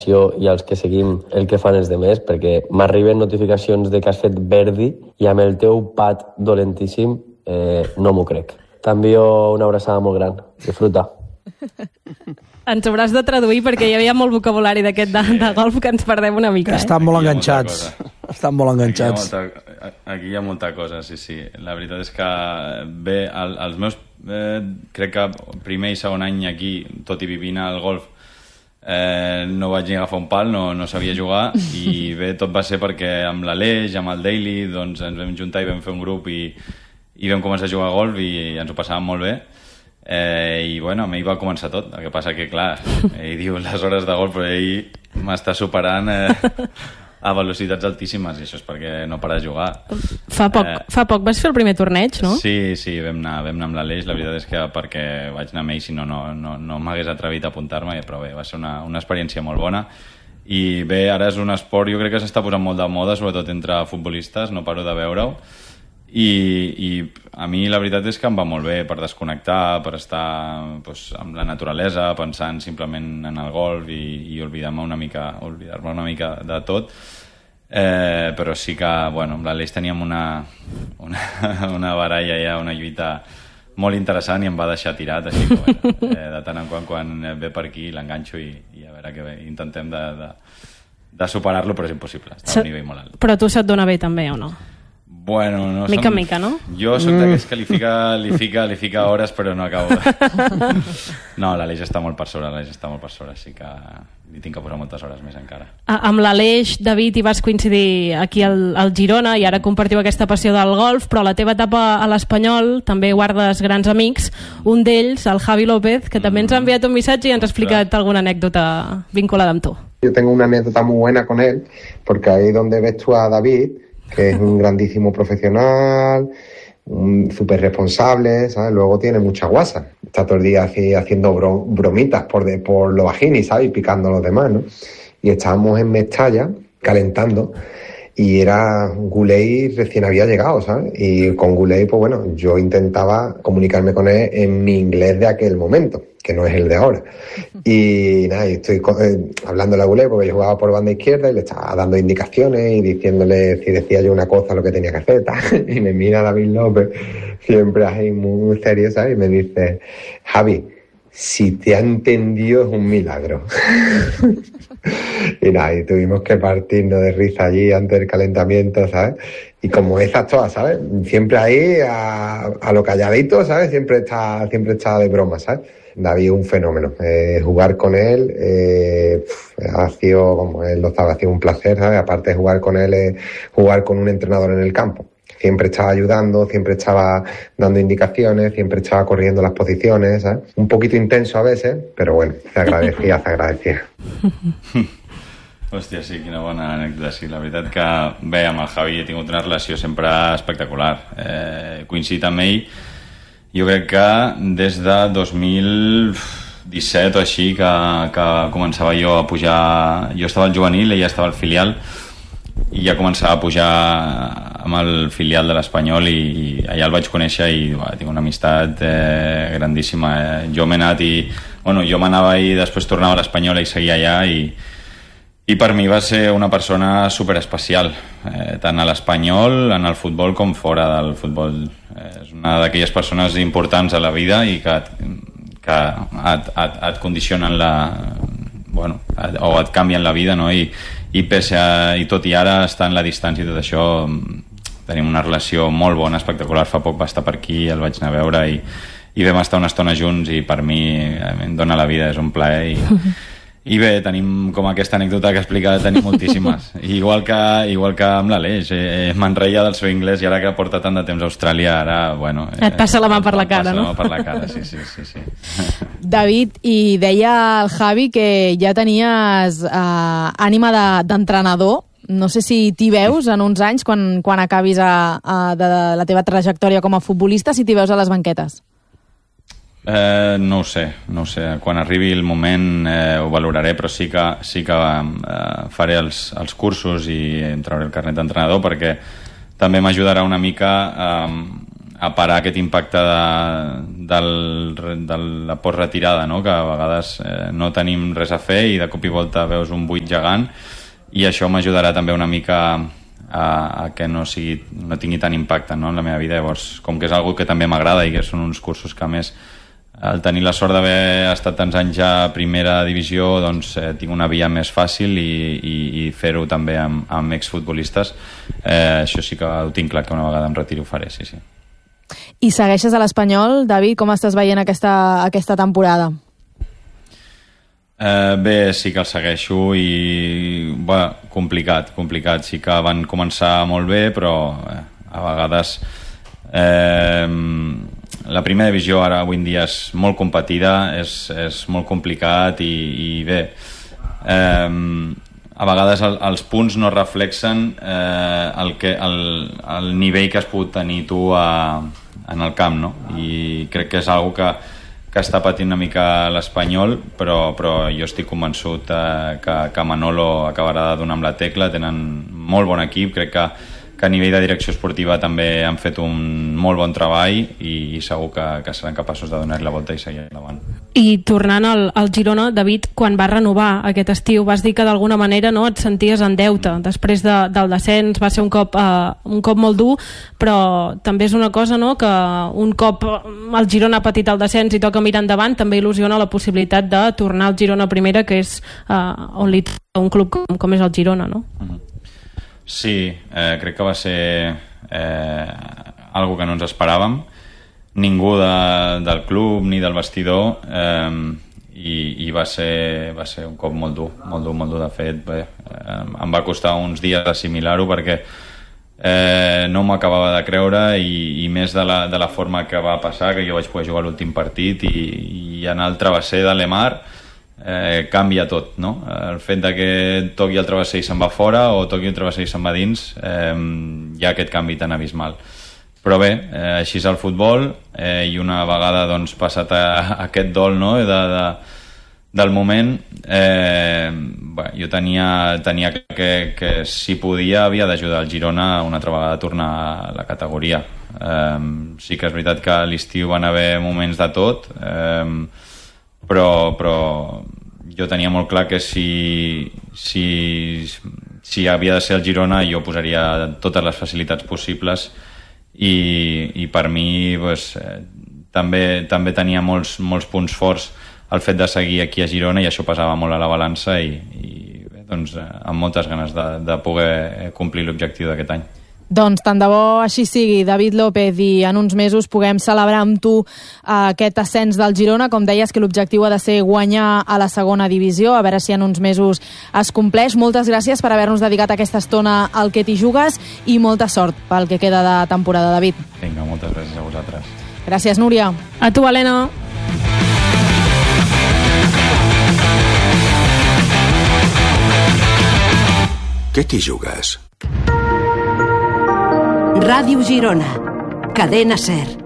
i els que seguim el que fan els demés, perquè m'arriben notificacions de que has fet Verdi i amb el teu pat dolentíssim no m'ho crec. T'envio una abraçada molt gran. Disfruta. Ens hauràs de traduir perquè hi havia molt vocabulari d'aquest de golf que ens perdem una mica. Estan molt enganxats. Estan molt enganxats. Aquí hi ha molta cosa, sí. La veritat és que bé, els meus crec que primer i segon any aquí, tot i vivint al golf, no vaig ni agafar un pal, no sabia jugar, i bé, tot va ser perquè amb l'Aleix, amb el Daily, doncs ens vam juntar i vam fer un grup i vam començar a jugar a golf i ens ho passàvem molt bé. I bueno, amb ell va començar tot. El que passa que, clar, ell diu les hores de golf, però ell m'està superant a velocitats altíssimes, i això és perquè no para de jugar. Fa poc vas fer el primer torneig, no? Sí, vam anar amb l'Aleix. La veritat és que perquè vaig anar amb ell, si no m'hagués atrevit a apuntar-me, però bé, va ser una experiència molt bona. I bé, ara és un esport, jo crec que s'està posant molt de moda, sobretot entre futbolistes, no paro de veure-ho, i a mi la veritat és que em va molt bé per desconnectar, per estar amb la naturalesa, pensant simplement en el golf i oblidar-me una mica de tot. Però sí que, bueno, amb l'Aleix teníem una baralla ja, una lluita molt interessant, i em va deixar tirat, així que bueno, de tant en quan ve per aquí l'enganxo i a veure què intentem de superar-lo, però és impossible, està a un nivell molt alt. Però tu se't dona bé també, o no? Bueno, no mica en mica, no? Jo soc d'aquests que li fica hores, però no acabo. No, l'Aleix està molt per sobre, així que li tinc que posar moltes hores més encara. Amb l'Aleix, David, hi vas coincidir aquí al Girona i ara compartiu aquesta passió del golf, però a la teva etapa a l'Espanyol també guardes grans amics, un d'ells, el Javi López, que també ens ha enviat un missatge i ens ha explicat alguna anècdota vinculada amb tu. Yo tengo una anécdota muy buena con él, porque ahí donde ves tú a David, que es un grandísimo profesional, súper responsable, ¿sabes? Luego tiene mucha guasa. Está todo el día haciendo bromitas por lo bajini, ¿sabes? Y picando a los demás, ¿no? Y estábamos en Mestalla, calentando, y era Goulet recién había llegado, ¿sabes? Y con Goulet, pues bueno, yo intentaba comunicarme con él en mi inglés de aquel momento, que no es el de ahora. Y nada, y estoy hablándole a Goulet porque yo jugaba por banda izquierda y le estaba dando indicaciones y diciéndole si decía yo una cosa lo que tenía que hacer, tal. Y me mira David López, siempre así muy serio, ¿sabes? Y me dice, Javi, si te ha entendido es un milagro. Y nada, y tuvimos que partirnos de risa allí antes del calentamiento, ¿sabes? Y como esas todas, ¿sabes? Siempre ahí a lo calladito, ¿sabes? Siempre está de broma, ¿sabes? David es un fenómeno. Jugar con él ha sido, como él lo estaba, ha sido un placer, ¿sabes? Aparte de jugar con él, jugar con un entrenador en el campo. Siempre estaba ayudando, siempre estaba dando indicaciones, siempre estaba corriendo las posiciones, ¿sabes? Un poquito intenso a veces, però bueno, se agradecía. Hòstia, sí, quina bona anècdota, sí. La veritat que, bé, amb el Javi he tingut una relació sempre espectacular. Coincidit amb ell, jo crec que des de 2017 o així, que començava jo a pujar... Jo estava al juvenil, ella estava al filial, i ja començava a pujar amb el filial de l'Espanyol, i allà el vaig conèixer i tinc una amistat grandíssima. Jo m'he anat jo m'anava i després tornava a l'Espanyol i seguia allà, i per mi va ser una persona superespecial, tant a l'Espanyol, en el futbol, com fora del futbol. És una d'aquelles persones importants a la vida i que et condicionen o et canvien la vida, no? I tot i ara estar en la distància i tot això, tenim una relació molt bona, espectacular. Fa poc va estar per aquí, el vaig anar a veure i vam estar una estona junts, i per mi em dona la vida, és un plaer. I bé, tenim com aquesta anècdota que explicar, tenim moltíssimes. Igual que amb l'Aleix, me'n reia del seu anglès, i ara que porta tant de temps a Austràlia, ara, bueno... Et passa la mà per la cara, no? Passa la mà per la cara, sí. David, i deia el Javi que ja tenies ànima d'entrenador. No sé si t'hi veus en uns anys, quan acabis de la teva trajectòria com a futbolista, si t'hi veus a les banquetes. No ho sé. Quan arribi el moment ho valoraré, però sí que faré els cursos i em trauré el carnet d'entrenador, perquè també m'ajudarà una mica parar aquest impacte de la postretirada, no? Que a vegades no tenim res a fer i de cop i volta veus un buit gegant, i això m'ajudarà també una mica a que no tingui tant impacte, no? En la meva vida. Llavors, com que és algo que també m'agrada i que són uns cursos que, a més, al tenir la sort d'haver estat tants anys ja a primera divisió, doncs tinc una via més fàcil, i fer-ho també amb exfutbolistes, això sí que ho tinc clar, que una vegada em retiro ho faré, sí. I segueixes a l'Espanyol, David? Com estàs veient aquesta temporada? Bé, sí que el segueixo, i complicat. Sí que van començar molt bé, però a vegades la primera divisió avui en dia és molt competida, és molt complicat, i bé, a vegades els punts no reflexen el nivell que has pogut tenir tu en el camp, no? I crec que és algo que està patint una mica l'Espanyol, però jo estic convençut que Manolo acabarà de donar amb la tecla. Tenen molt bon equip, crec que a nivell de direcció esportiva també han fet un molt bon treball, i segur que seran capaços de donar-li la volta i seguir endavant. I tornant al Girona, David, quan va renovar aquest estiu, vas dir que d'alguna manera, no, et senties en deute després del descens. Va ser un cop molt dur, però també és una cosa, no, que un cop el Girona ha patit el descens i toca mirar endavant, també il·lusiona la possibilitat de tornar al Girona primera, que és on li toca un club com és el Girona, no? Sí, crec que va ser algo que no ens esperàvem, ningú del club ni del vestidor, i va ser un cop molt dur. De fet, bé, em va costar uns dies assimilar-ho, perquè no m'ho acabava de creure, i més de la forma que va passar, que jo vaig poder jugar l'últim partit i anar al travesser de Lemar. Canvia tot, no? El fet de que toqui el travesser i se'n va fora, o toqui el travesser i se'n va dins, hi ha aquest canvi tan abismal. Però bé, així és el futbol, i una vegada doncs, passat aquest dol, no, del moment, jo tenia que si podia havia d'ajudar el Girona una altra vegada a tornar a la categoria. Sí que és veritat que a l'estiu van haver moments de tot, però jo tenia molt clar que si havia de ser el Girona, jo posaria totes les facilitats possibles, i per mi pues, també tenia molts punts forts el fet de seguir aquí a Girona, i això pesava molt a la balança, i doncs, amb moltes ganes de poder complir l'objectiu d'aquest any. Doncs tant de bo així sigui, David López, i en uns mesos puguem celebrar amb tu aquest ascens del Girona. Com deies, que l'objectiu ha de ser guanyar a la segona divisió, a veure si en uns mesos es compleix. Moltes gràcies per haver-nos dedicat aquesta estona al que t'hi jugues, i molta sort pel que queda de temporada, David. Vinga, moltes gràcies a vosaltres. Gràcies, Núria. A tu, Helena. Què t'hi jugues? Ràdio Girona, Cadena SER.